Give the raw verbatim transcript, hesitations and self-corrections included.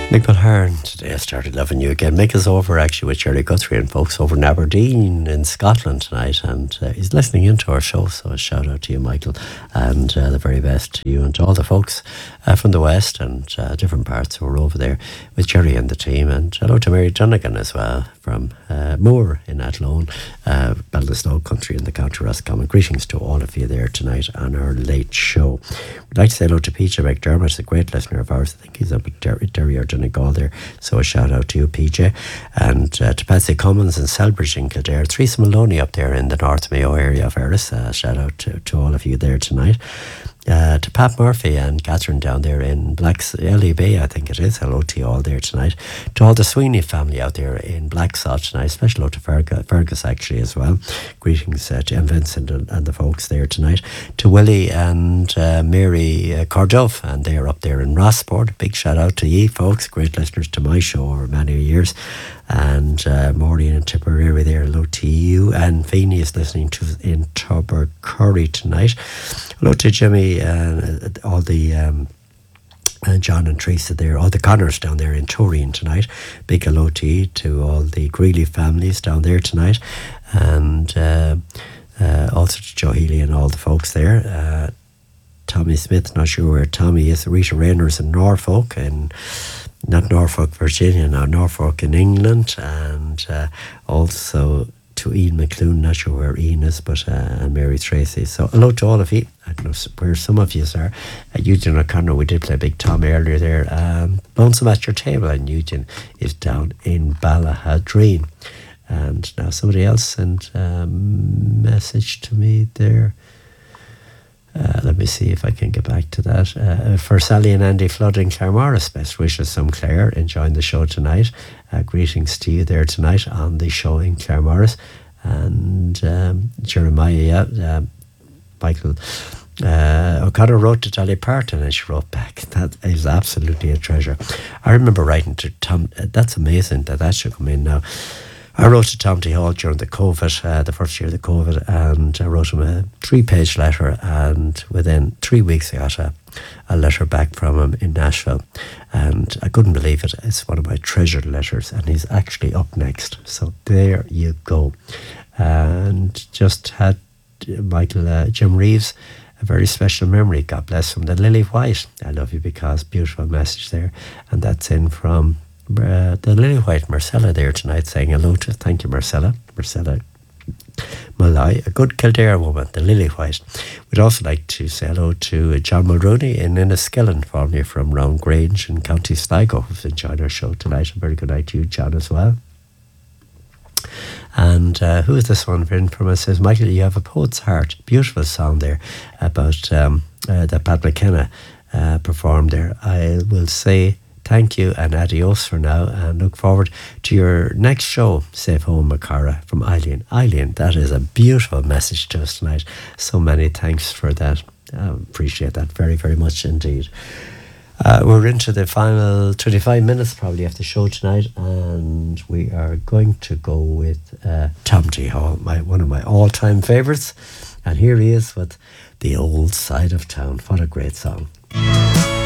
Nick Mulhern, today I started loving you again. Mick is over actually with Jerry Guthrie and folks over in Aberdeen in Scotland tonight, and uh, he's listening into our show, so a shout out to you, Michael, and uh, the very best to you and to all the folks uh, from the West and uh, different parts who are over there with Jerry and the team. And hello to Mary Dunnigan as well from uh, Moore in Athlone, uh, Ballinasloe country in the County Roscommon. Greetings to all of you there tonight on our late show. We'd like to say hello to Peter McDermott, a great listener of ours. I think he's up at Derry, Derry or Donegal there, so a shout out to you, P J, and uh, to Patsy Cummins in Selbridge in Kildare, Teresa Maloney up there in the North Mayo area of Erris. Uh, shout out to, to all of you there tonight. Uh, to Pat Murphy and Catherine down there in Blacks, L E B, I think it is. Hello to you all there tonight. To all the Sweeney family out there in Blacksaw tonight. Special hello to Fergus, Fergus actually as well. Greetings uh, to M. Vincent and, and the folks there tonight. To Willie and uh, Mary uh, Cordove, and they are up there in Rossport. Big shout out to ye folks, great listeners to my show over many years. And uh, Maureen and Tipperary there, hello to you. And Feeney is listening to in Tubbercurry tonight. Hello to Jimmy and uh, all the um, uh, John and Teresa there, all the Connors down there in Toreen tonight. Big hello to you, to all the Greeley families down there tonight. And uh, uh, also to Joe Healy and all the folks there. Uh, Tommy Smith, not sure where Tommy is. Rita Rayner's in Norfolk, and not Norfolk, Virginia, now Norfolk in England, and uh, also to Ian McClune, not sure where Ian is, but uh, and Mary Tracy. So hello to all of you. I don't know where some of you are. Uh, Eugene O'Connor, we did play Big Tom earlier there. Um, Lonesome at Your Table, and Eugene is down in Ballahadreen. And now somebody else sent a message to me there. Uh, let me see if I can get back to that. Uh, for Sally and Andy Flood in Claremorris, best wishes from Claire, enjoying the show tonight. Uh, greetings to you there tonight on the show in Claremorris. And um, Jeremiah, uh, Michael uh, O'Connor wrote to Dolly Parton, and she wrote back. That is absolutely a treasure. I remember writing to Tom. Uh, that's amazing that that should come in now. I wrote to Tom T. Hall during the COVID, uh, the first year of the COVID, and I wrote him a three-page letter, and within three weeks I got a, a letter back from him in Nashville, and I couldn't believe it. It's one of my treasured letters, and he's actually up next. So there you go. And just had Michael, uh, Jim Reeves, a very special memory, God bless, from the Lily White. I love you because, beautiful message there, and that's in from Uh, the Lily White Marcella there tonight, saying hello to, thank you Marcella, Marcella Malloy, a good Kildare woman, the Lily White. We'd also like to say hello to John Mulrooney in Enniskillen, formerly from Round Grange in County Sligo, who's enjoying our show tonight. A very good night to you, John, as well. And uh, who is this one written from us? Says, Michael, you have a poet's heart. Beautiful song there about um, uh, that Pat McKenna uh, performed there. I will say thank you and adios for now, and look forward to your next show, Safe Home Macara, from Eileen. Eileen, that is a beautiful message to us tonight. So many thanks for that. I appreciate that very, very much indeed. Uh, we're into the final twenty-five minutes probably of the show tonight, and we are going to go with uh, Tom T. Hall, my, one of my all-time favourites. And here he is with The Old Side of Town. What a great song.